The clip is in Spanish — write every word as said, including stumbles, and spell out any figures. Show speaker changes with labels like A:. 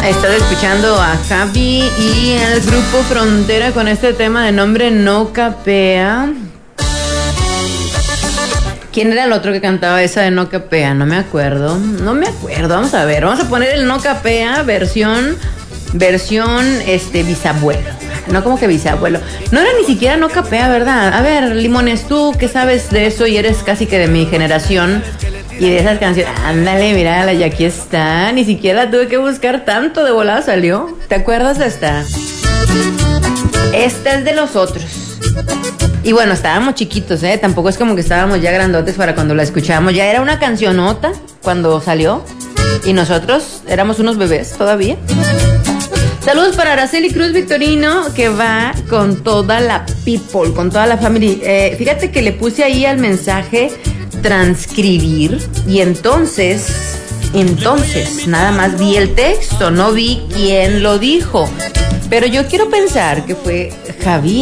A: Estás escuchando a Javi y el grupo Frontera con este tema de nombre No Capea. ¿Quién era el otro que cantaba esa de No Capea? No me acuerdo. No me acuerdo. Vamos a ver. Vamos a poner el No Capea versión versión este bisabuelo. No como que bisabuelo. No era ni siquiera No Capea, ¿verdad? A ver, Limones, tú que sabes de eso y eres casi que de mi generación y de esas canciones. Ándale, mírala, y aquí está. Ni siquiera tuve que buscar tanto, de volada salió. ¿Te acuerdas de esta? Esta es de los otros. Y bueno, estábamos chiquitos, ¿eh? Tampoco es como que estábamos ya grandotes para cuando la escuchábamos. Ya era una cancionota cuando salió. Y nosotros éramos unos bebés todavía. Saludos para Araceli Cruz Victorino, que va con toda la people, con toda la familia. Eh, fíjate que le puse ahí al mensaje transcribir y entonces, entonces, nada más vi el texto, no vi quién lo dijo. Pero yo quiero pensar que fue Javier.